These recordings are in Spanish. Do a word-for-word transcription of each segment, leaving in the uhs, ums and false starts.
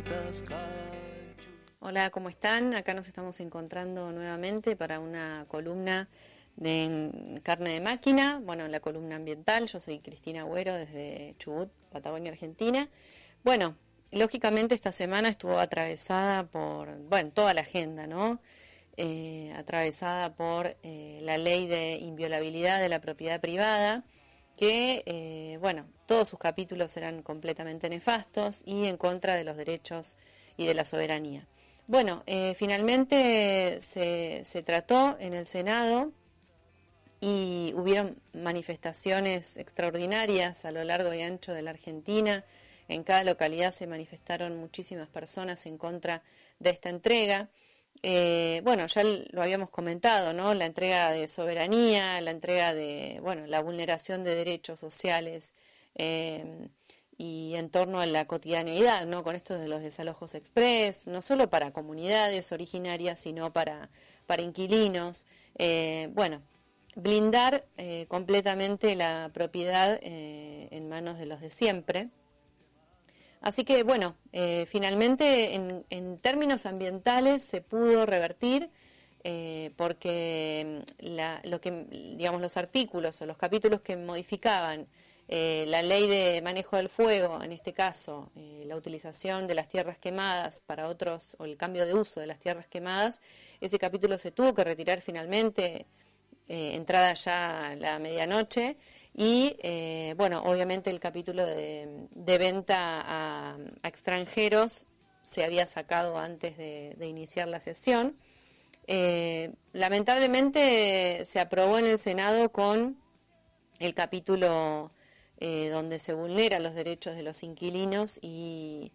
Hola, ¿cómo están? Acá nos estamos encontrando nuevamente para una columna de Carne de Máquina, bueno, la columna ambiental. Yo soy Cristina Agüero desde Chubut, Patagonia, Argentina. Bueno, lógicamente esta semana estuvo atravesada por, bueno, toda la agenda, ¿no? Eh, atravesada por eh, la ley de inviolabilidad de la propiedad privada, que, eh, bueno, todos sus capítulos eran completamente nefastos y en contra de los derechos y de la soberanía. Bueno, eh, finalmente se, se trató en el Senado y hubieron manifestaciones extraordinarias a lo largo y ancho de la Argentina. En cada localidad se manifestaron muchísimas personas en contra de esta entrega. Eh, bueno, ya lo habíamos comentado, ¿no? La entrega de soberanía, la entrega de, bueno, la vulneración de derechos sociales eh, y en torno a la cotidianeidad, ¿no? Con esto de los desalojos express, no solo para comunidades originarias, sino para, para inquilinos. Eh, bueno, blindar eh, completamente la propiedad eh, en manos de los de siempre. Así que, bueno, eh, finalmente en, en términos ambientales se pudo revertir eh, porque la, lo que, digamos, los artículos o los capítulos que modificaban eh, la ley de manejo del fuego, en este caso, eh, la utilización de las tierras quemadas para otros, o el cambio de uso de las tierras quemadas, ese capítulo se tuvo que retirar finalmente, eh, entrada ya la medianoche. Y, eh, bueno, obviamente el capítulo de, de venta a, a extranjeros se había sacado antes de, de iniciar la sesión. Eh, lamentablemente se aprobó en el Senado con el capítulo eh, donde se vulneran los derechos de los inquilinos y,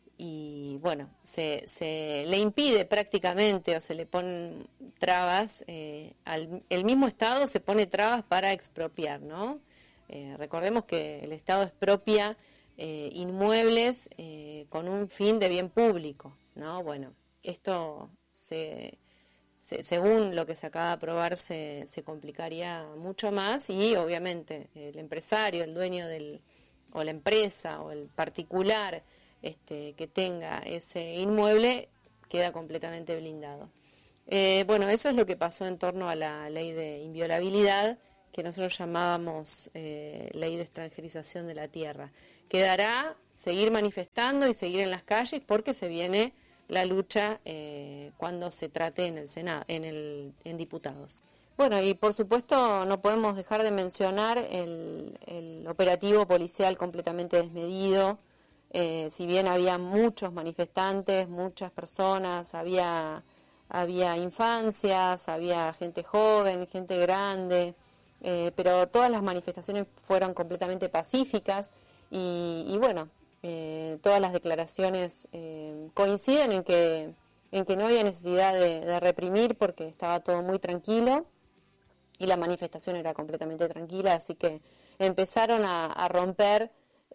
y bueno, se, se le impide prácticamente o se le ponen trabas, eh, al, el mismo Estado se pone trabas para expropiar, ¿no? Eh, recordemos que el Estado expropia eh, inmuebles eh, con un fin de bien público, ¿no? Bueno, esto se, se, según lo que se acaba de aprobar se, se complicaría mucho más y obviamente el empresario, el dueño del, o la empresa o el particular este, que tenga ese inmueble queda completamente blindado. Eh, bueno, eso es lo que pasó en torno a la ley de inviolabilidad, que nosotros llamábamos eh, ley de extranjerización de la tierra. Quedará seguir manifestando y seguir en las calles porque se viene la lucha eh, cuando se trate en el Senado, en el en diputados. Bueno, y por supuesto no podemos dejar de mencionar el, el operativo policial completamente desmedido. Eh, si bien había muchos manifestantes, muchas personas, había, había infancias, había gente joven, gente grande. Eh, pero todas las manifestaciones fueron completamente pacíficas y, y bueno, eh, todas las declaraciones eh, coinciden en que, en que no había necesidad de, de reprimir porque estaba todo muy tranquilo y la manifestación era completamente tranquila, así que empezaron a, a romper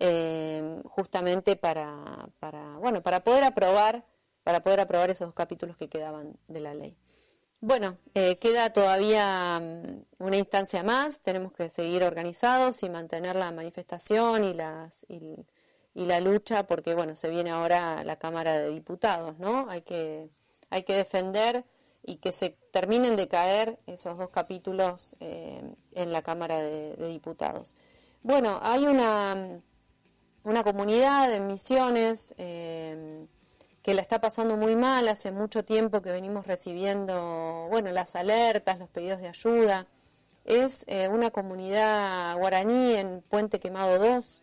eh, justamente para, para, bueno, para poder aprobar, para poder aprobar esos dos capítulos que quedaban de la ley. Bueno, eh, queda todavía um, una instancia más, tenemos que seguir organizados y mantener la manifestación y, las, y, y la lucha porque, bueno, se viene ahora la Cámara de Diputados, ¿no? Hay que, hay que defender y que se terminen de caer esos dos capítulos eh, en la Cámara de, de Diputados. Bueno, hay una, una comunidad en Misiones eh, que la está pasando muy mal, hace mucho tiempo que venimos recibiendo, bueno, las alertas, los pedidos de ayuda. Es eh, una comunidad guaraní en Puente Quemado dos,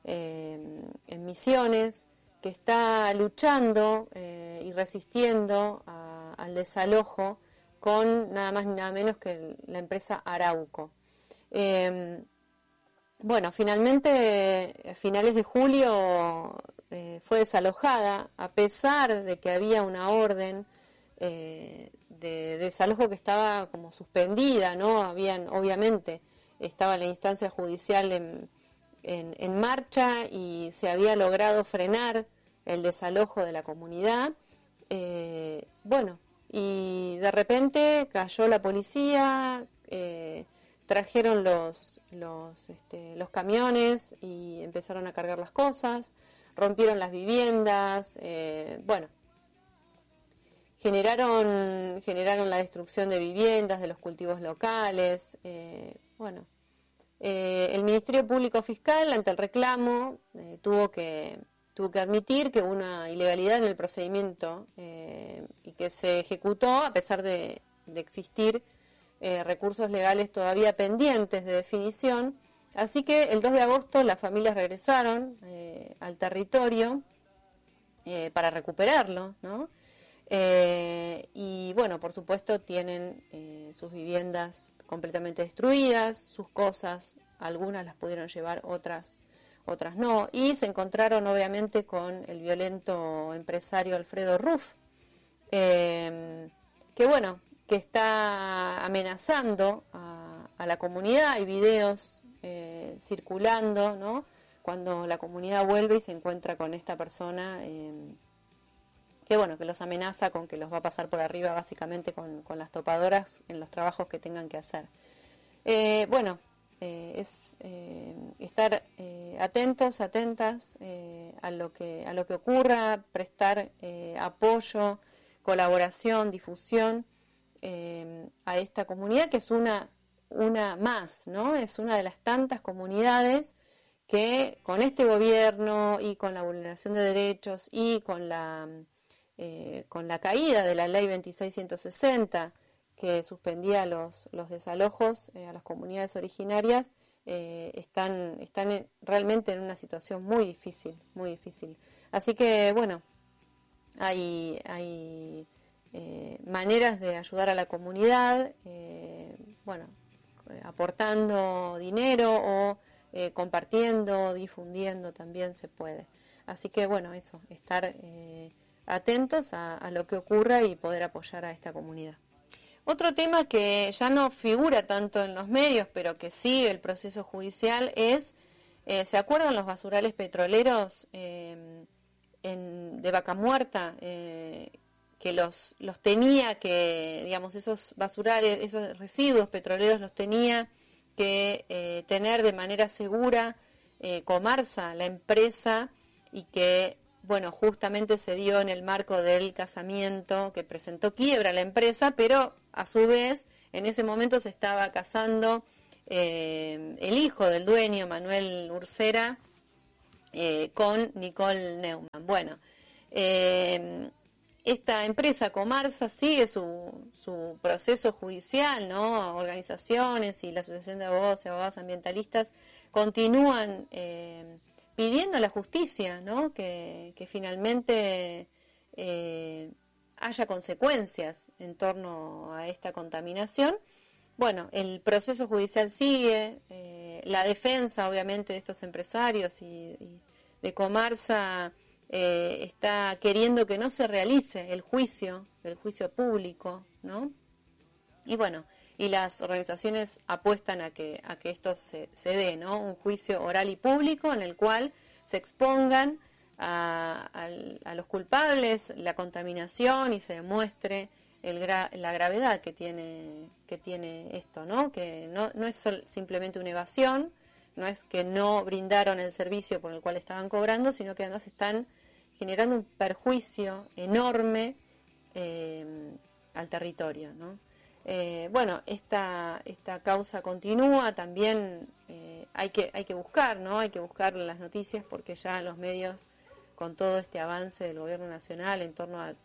eh, en Misiones, que está luchando eh, y resistiendo a, al desalojo con nada más ni nada menos que la empresa Arauco. Eh, bueno, finalmente, a finales de julio eh, fue desalojada, a pesar de que había una orden eh, de desalojo que estaba como suspendida, ¿no? Habían, obviamente, estaba la instancia judicial en, en, en marcha y se había logrado frenar el desalojo de la comunidad. Eh, bueno, y de repente cayó la policía, eh, trajeron los, los, este, los camiones y empezaron a cargar las cosas, rompieron las viviendas, eh, bueno, generaron, generaron la destrucción de viviendas, de los cultivos locales, eh, bueno, eh, el Ministerio Público Fiscal ante el reclamo eh, tuvo que tuvo que admitir que hubo una ilegalidad en el procedimiento eh, y que se ejecutó a pesar de, de existir eh, recursos legales todavía pendientes de definición. Así que el dos de agosto las familias regresaron eh, al territorio eh, para recuperarlo, ¿no? Eh, y bueno, por supuesto tienen eh, sus viviendas completamente destruidas, sus cosas, algunas las pudieron llevar, otras, otras no, y se encontraron obviamente con el violento empresario Alfredo Ruff, eh, que bueno, que está amenazando a, a la comunidad. Hay videos eh, circulando, ¿no? Cuando la comunidad vuelve y se encuentra con esta persona, eh, que bueno, que los amenaza con que los va a pasar por arriba básicamente con, con las topadoras en los trabajos que tengan que hacer. Eh, bueno, eh, es eh, estar eh, atentos, atentas eh, a lo que a lo que ocurra, prestar eh, apoyo, colaboración, difusión eh, a esta comunidad, que es una una más, ¿no? Es una de las tantas comunidades que con este gobierno y con la vulneración de derechos y con la Eh, con la caída de la ley veintiséis ciento sesenta, que suspendía los, los desalojos eh, a las comunidades originarias, eh, están, están en, realmente en una situación muy difícil, muy difícil. Así que, bueno, hay, hay eh, maneras de ayudar a la comunidad, eh, bueno, aportando dinero o eh, compartiendo, difundiendo también se puede. Así que, bueno, eso, estar Eh, atentos a, a lo que ocurra y poder apoyar a esta comunidad. Otro tema que ya no figura tanto en los medios, pero que sigue el proceso judicial es, eh, ¿se acuerdan los basurales petroleros eh, en, de Vaca Muerta? Eh, que los, los tenía que, digamos, esos basurales, esos residuos petroleros los tenía que eh, tener de manera segura eh, Comarsa, la empresa, y que bueno, justamente se dio en el marco del casamiento que presentó quiebra la empresa, pero a su vez en ese momento se estaba casando eh, el hijo del dueño, Manuel Ursera, eh, con Nicole Neumann. Bueno, eh, esta empresa Comarsa sigue su, su proceso judicial, ¿no? Organizaciones y la Asociación de Abogados y Abogadas Ambientalistas continúan eh, pidiendo a la justicia, ¿no? que, que finalmente eh, haya consecuencias en torno a esta contaminación. Bueno, el proceso judicial sigue, eh, la defensa obviamente de estos empresarios y, y de Comarsa eh, está queriendo que no se realice el juicio, el juicio público, ¿no? Y bueno, y las organizaciones apuestan a que, a que esto se, se dé, ¿no? Un juicio oral y público en el cual se expongan a, a, a los culpables la contaminación y se demuestre el gra, la gravedad que tiene, que tiene esto, ¿no? Que no, no es sol, simplemente una evasión, no es que no brindaron el servicio por el cual estaban cobrando, sino que además están generando un perjuicio enorme eh, al territorio, ¿no? Eh, bueno, esta, esta causa continúa, también eh, hay que, hay que buscar, ¿no? Hay que buscar las noticias porque ya los medios, con todo este avance del gobierno nacional en torno a,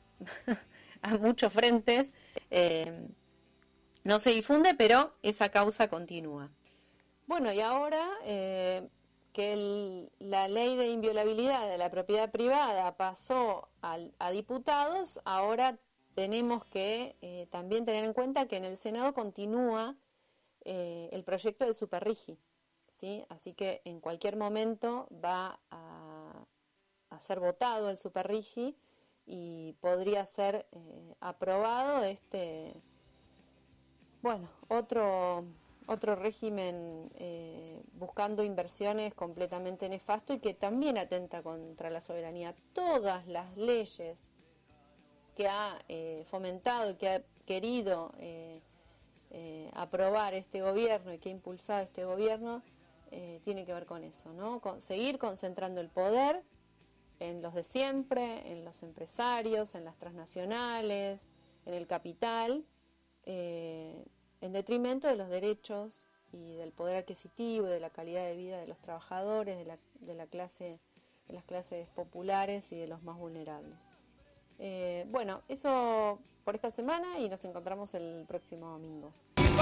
a muchos frentes, eh, no se difunde, pero esa causa continúa. Bueno, y ahora eh, que el, la ley de inviolabilidad de la propiedad privada pasó al, a diputados, ahora tenemos que eh, también tener en cuenta que en el Senado continúa eh, el proyecto del Superrigi, ¿sí? Así que en cualquier momento va a, a ser votado el Superrigi y podría ser eh, aprobado este, bueno, otro, otro régimen eh, buscando inversiones completamente nefasto y que también atenta contra la soberanía. Todas las leyes que ha eh, fomentado y que ha querido eh, eh, aprobar este gobierno y que ha impulsado este gobierno, eh, tiene que ver con eso, ¿no? Con seguir concentrando el poder en los de siempre, en los empresarios, en las transnacionales, en el capital, eh, en detrimento de los derechos y del poder adquisitivo, de la calidad de vida de los trabajadores, de la, de la clase, de las clases populares y de los más vulnerables. Eh, bueno, eso por esta semana y nos encontramos el próximo domingo.